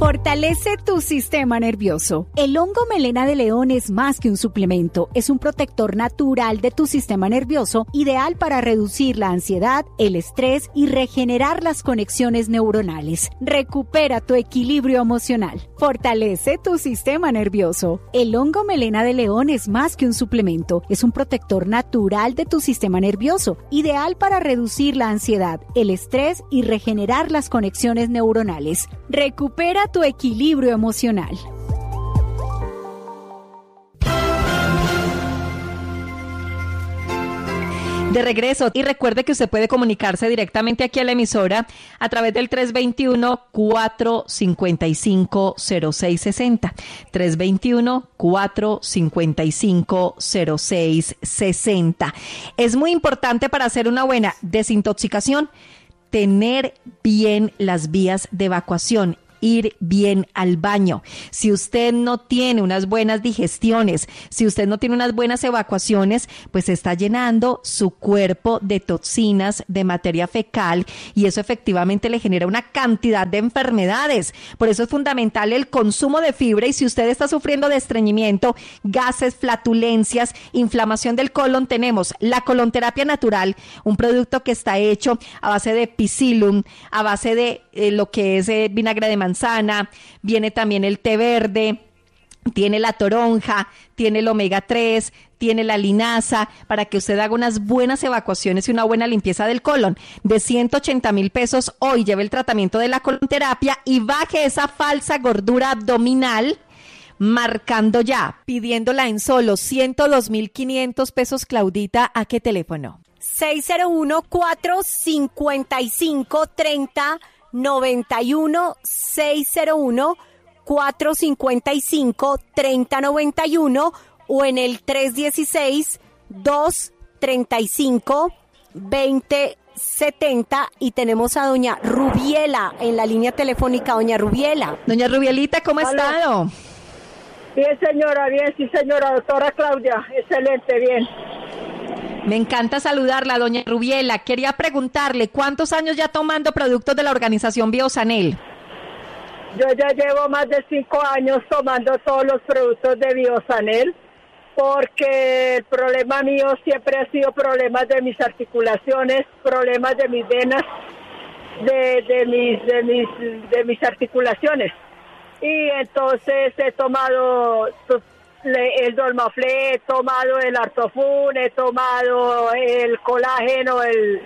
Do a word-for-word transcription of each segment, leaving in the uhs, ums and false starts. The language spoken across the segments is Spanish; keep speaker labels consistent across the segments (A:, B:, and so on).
A: Fortalece tu sistema nervioso. El hongo melena de león es más que un suplemento, es un protector natural de tu sistema nervioso, ideal para reducir la ansiedad, el estrés y regenerar las conexiones neuronales. Recupera tu equilibrio emocional. Fortalece tu sistema nervioso. El hongo melena de león es más que un suplemento, es un protector natural de tu sistema nervioso, ideal para reducir la ansiedad, el estrés y regenerar las conexiones neuronales. Recupera tu equilibrio emocional.
B: De regreso, y recuerde que usted puede comunicarse directamente aquí a la emisora a través del tres dos uno, cuatro cinco cinco, cero seis seis cero, tres dos uno, cuatro cinco cinco, cero seis seis cero. Es muy importante para hacer una buena desintoxicación tener bien las vías de evacuación, ir bien al baño. Si usted no tiene unas buenas digestiones, si usted no tiene unas buenas evacuaciones, pues está llenando su cuerpo de toxinas, de materia fecal, y eso efectivamente le genera una cantidad de enfermedades. Por eso es fundamental el consumo de fibra, y si usted está sufriendo de estreñimiento, gases, flatulencias, inflamación del colon, tenemos la colonterapia natural, un producto que está hecho a base de psyllium, a base de eh, lo que es eh, vinagre de manzana, manzana, viene también el té verde, tiene la toronja, tiene el omega tres, tiene la linaza, para que usted haga unas buenas evacuaciones y una buena limpieza del colon. De ciento ochenta mil pesos hoy lleve el tratamiento de la colonterapia y baje esa falsa gordura abdominal, marcando ya, pidiéndola en solo ciento dos mil quinientos pesos. Claudita, ¿a qué teléfono?
A: seis cero uno, cuatro cinco cinco, tres cero noventa y uno, seis cero uno, cuatro cinco cinco, tres cero noventa y uno o en el tres uno seis, dos tres cinco, dos cero siete cero. Y tenemos a doña Rubiela en la línea telefónica. Doña Rubiela.
B: Doña Rubielita, ¿cómo ha estado?
C: Bien, señora, bien, sí, señora, doctora Claudia, excelente, bien.
B: Me encanta saludarla, doña Rubiela. Quería preguntarle, ¿cuántos años ya tomando productos de la organización Biosanel?
C: Yo ya llevo más de cinco años tomando todos los productos de Biosanel, porque el problema mío siempre ha sido problemas de mis articulaciones, problemas de mis venas, de, de mis, de mis, de mis articulaciones. Y entonces he tomado el Dormaflé, he tomado el Artofun, he tomado el colágeno, el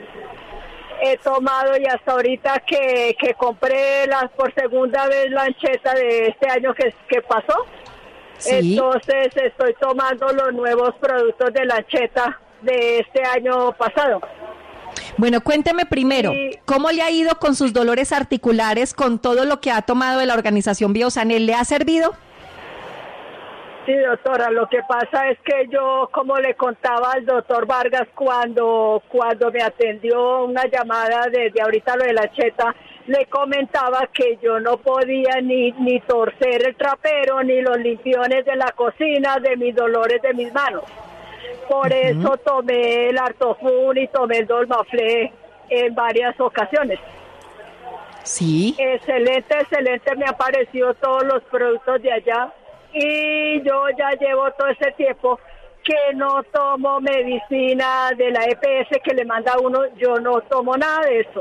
C: he tomado y hasta ahorita que, que compré las por segunda vez la ancheta de este año que, que pasó. Sí. Entonces estoy tomando los nuevos productos de la ancheta de este año pasado.
B: Bueno, cuénteme primero,
C: y,
B: ¿cómo le ha ido con sus dolores articulares con todo lo que ha tomado de la organización Biosanel? ¿Le ha servido?
C: Sí, doctora, lo que pasa es que yo, como le contaba al doctor Vargas cuando cuando me atendió una llamada desde ahorita lo de la cheta, le comentaba que yo no podía ni, ni torcer el trapero, ni los limpiones de la cocina, de mis dolores de mis manos. Por uh-huh. eso tomé el Artofun y tomé el Dormaflé en varias ocasiones.
B: Sí.
C: Excelente, excelente, me han parecido todos los productos de allá. Y yo ya llevo todo ese tiempo que no tomo medicina de la E P S que le manda a uno, yo no tomo nada de eso.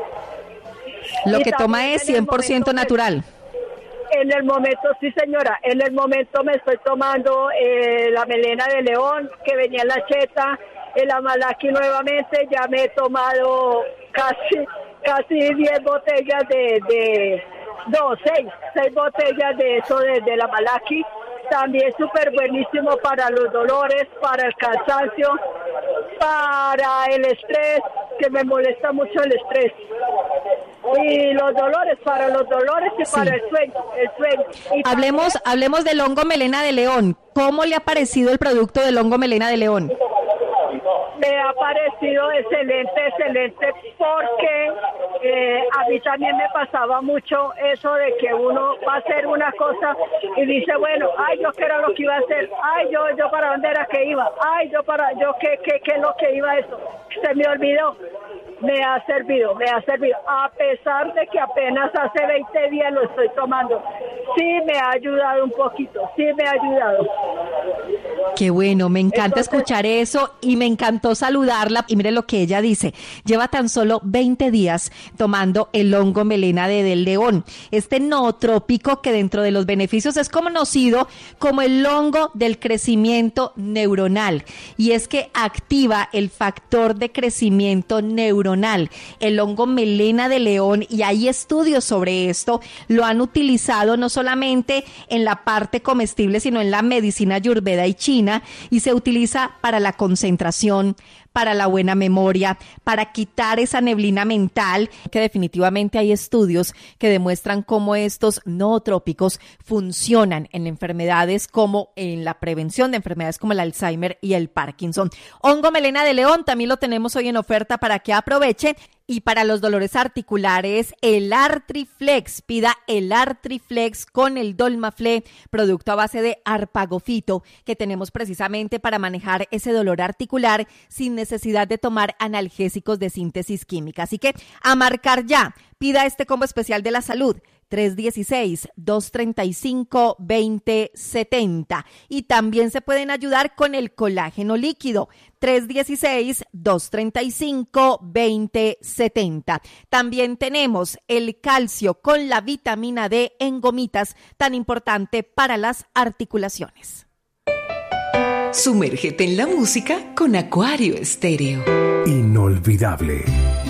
B: Lo y que toma es cien por ciento natural.
C: Me, en el momento, sí señora, en el momento me estoy tomando eh, la melena de león que venía en la cheta, el amalaki nuevamente, ya me he tomado casi casi diez botellas de... de No, seis, seis botellas de eso de, de la Malaki, también súper buenísimo para los dolores, para el cansancio, para el estrés, que me molesta mucho el estrés, y los dolores, para los dolores y sí. para el sueño, el sueño. Y
B: hablemos, también, hablemos del hongo melena de león. ¿Cómo le ha parecido el producto del hongo melena de león?
C: Me ha parecido excelente, excelente, porque eh, a mí también me pasaba mucho eso de que uno va a hacer una cosa y dice, bueno, ay, yo qué era lo que iba a hacer, ay, yo yo para dónde era que iba, ay, yo para, yo qué, qué, qué es lo que iba a eso, se me olvidó. me ha servido, me ha servido, a pesar de que apenas hace veinte días lo estoy tomando. Sí me ha ayudado un poquito, sí me ha ayudado.
B: Qué bueno, me encanta
C: Entonces,
B: escuchar eso y me encantó saludarla. Y mire lo que ella dice, lleva tan solo veinte días tomando el hongo melena de del león, este nootrópico que dentro de los beneficios es conocido como el hongo del crecimiento neuronal, y es que activa el factor de crecimiento neuronal, el hongo melena de león, y hay estudios sobre esto, lo han utilizado no solamente en la parte comestible, sino en la medicina ayurveda y china, y se utiliza para la concentración, para la buena memoria, para quitar esa neblina mental, que definitivamente hay estudios que demuestran cómo estos nootrópicos funcionan en enfermedades como en la prevención de enfermedades como el Alzheimer y el Parkinson. Hongo melena de león también lo tenemos hoy en oferta para que aprovechen. Y para los dolores articulares, el Artriflex, pida el Artriflex con el Dolmafle, producto a base de arpagofito, que tenemos precisamente para manejar ese dolor articular sin necesidad de tomar analgésicos de síntesis química. Así que a marcar ya, pida este combo especial de la salud, tres uno seis, dos tres cinco, dos cero siete cero. Y también se pueden ayudar con el colágeno líquido, tres uno seis, dos tres cinco, dos cero siete cero. También tenemos el calcio con la vitamina D en gomitas, tan importante para las articulaciones.
D: Sumérgete en la música con Acuario Estéreo.
E: Inolvidable.